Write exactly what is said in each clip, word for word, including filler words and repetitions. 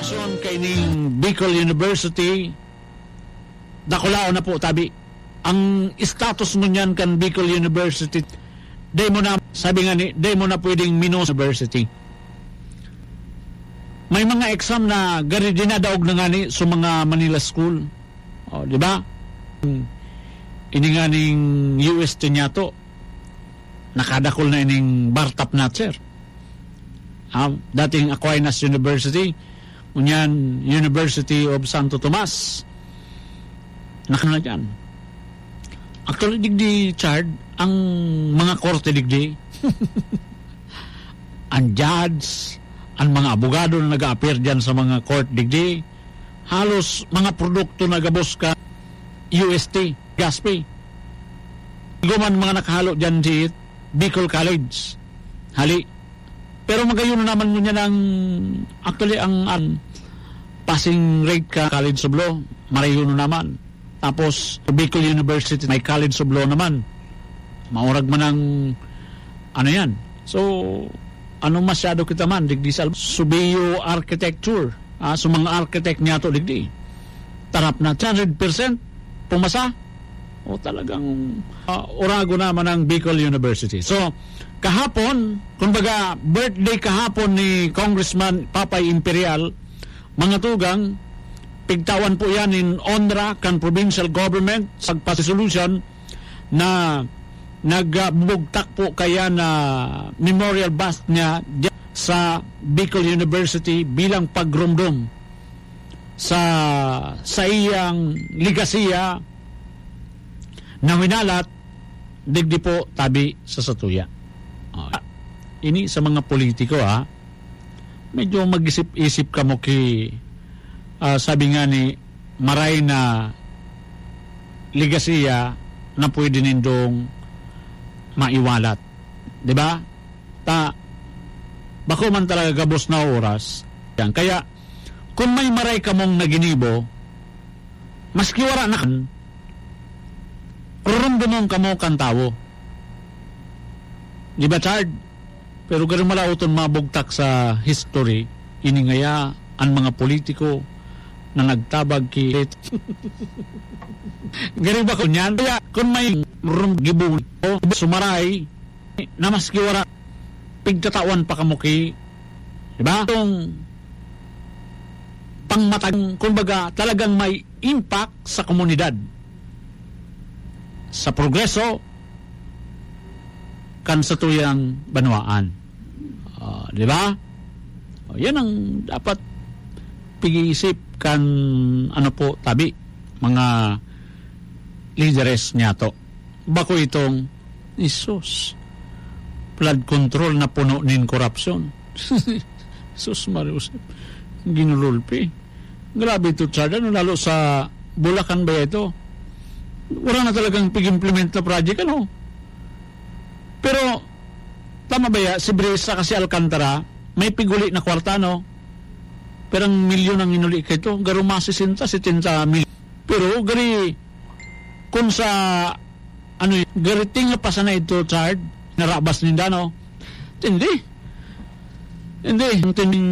Son kaining Bicol University dakulao na po tabi ang status mo niyan kan Bicol University day mo na sabi nga ni day mo na pwedeng Minos University. May mga exam na gari dinadaog na nga ni sa mga Manila School, o di ba? Ini nga ning U S T niya to nakadakol na ining Bartap Natser, ah, dating Aquinas University, unyan University of Santo Tomas, nakana dyan. Actually digdi Chard ang mga korte digdi ang judge, ang mga abogado na nag-a-appear dyan sa mga court digdi, halos mga produkto na gabos ka U S T, Gaspi. Guman mga nakahalo dyan si Bicol College, hali. Pero magayon na naman mo niya ng actually ang, ang passing rate ka College of Law, marayo na naman. Tapos Bicol University may College of Law naman. Maurag man ang ano yan. So ano masyado kita man digdi sa Subiyo Architecture, ah, so mga architect niya to digdi tarap na one hundred percent pumasa o talagang uh, orago naman ang Bicol University. So kahapon, kumbaga birthday kahapon ni Congressman Papay Imperial, mga tugang pigtawan po yan in honra kan provincial government sa pagpa-resolution na nagbugtak po kaya na memorial bust niya sa Bicol University bilang pagrumdum sa sa iyang ligasiya na winalat digdi po tabi sa Satuya. Uh, ini sa mga politiko ha, medyo mag-isip-isip ka mo ki uh, sabi nga ni maray na ligasiya na pwede nindong maiwalat, di ba? Ta bako man talaga gabos na oras yan. Kaya kung may maray ka mong naginibo, maski wala na kan rumdumong ka mo kan tawo, di ba Chard? Pero garing malauton mabugtak sa history ini ngaya ang mga politiko na nagtabag ki garing ba kunyan? Kaya kung may rumgibong o sumaray na maski wala pigtatawan pa kamuki, di ba? Itong pangmatag, kumbaga talagang may impact sa komunidad, sa progreso kan sa tuyang banwaan, uh, di ba? O, yan ang dapat pag-iisip kan ano po tabi mga leaders niya to. Bako itong Isus flood control na puno nin korupsyon. Sus Marius ginululpi. Grabe ito Chard, ano lalo sa Bulacan ba ito? Wala na talagang pig-implement na project, ano? Pero tama ba ya, si Brisa kasi Alcantara may piguli na kwarta, no? Pero ang milyon ang inuli ka ito, garo masisinta, sitinta milyon. Pero gari kung sa ano, gari tinga pa sana ito Chard, narabas ninda, no? Hindi. Hindi. Hindi.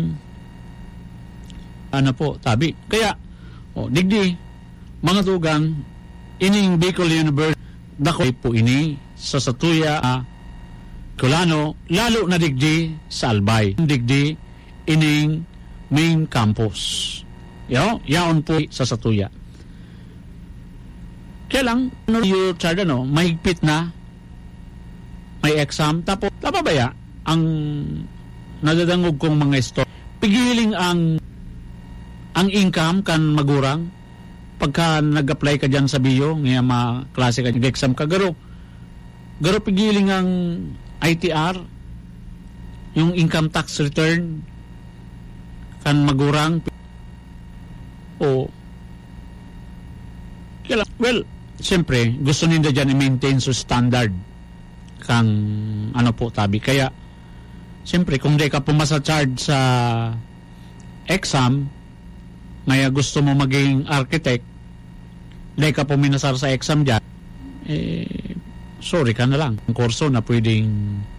Ano po, tabi. Kaya, oh, digdi, mga tugang, ining Bicol University, dako po ini, sa Satuya, uh, Colano, lalo na digdi sa Albay. Digdi, ining main campus. Yo, yaon po sa Satuya. Kaya lang, ano yung Chard, ano, mahigpit na, may exam, tapos, tama ba ya, ang nadadangog kong mga store, pigiling ang ang income kan magurang pagka nag-apply ka dyan sa B I O, ngayon mga klase ka, nag-exam ka, garo, garo pigiling ang I T R, yung income tax return, kan magurang, o, kaya, well, siyempre, gusto ninda dyan i-maintain so standard, kang, ano po, tabi, kaya, siyempre, kung di ka pumasa charge sa exam, ngaya gusto mo maging architect, di ka puminasar sa exam dyan, eh, sorry ka na lang. Ang kurso na pwedeng